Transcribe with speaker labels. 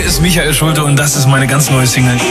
Speaker 1: Hier ist Michael Schulte und das ist meine ganz neue Single.